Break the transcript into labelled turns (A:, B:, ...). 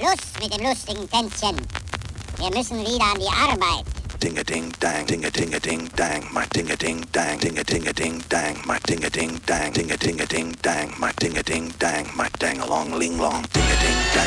A: Schluss mit dem lustigen Tänzchen. Wir müssen wieder an die Arbeit.
B: Ding-a-ding-dang, ding-a-ding-a-ding-dang, my ding-a-ding-dang, ding-a-ding-a-ding-dang, my ding-a-ding-dang, ding-a-ding-a-ding-dang, my ding-a-ding-dang, my dang-along-ling-long, ding-a-ding-dang.